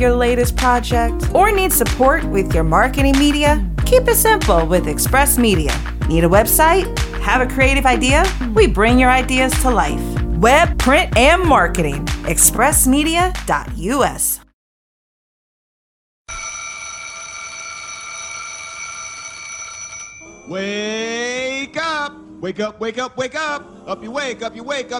your latest project, or need support with your marketing media? Keep it simple with Express Media. Need a website? Have a creative idea? We bring your ideas to life. Web, print, and marketing. expressmedia.us. Wake up! Wake up, wake up, wake up! Up you wake, up you wake, up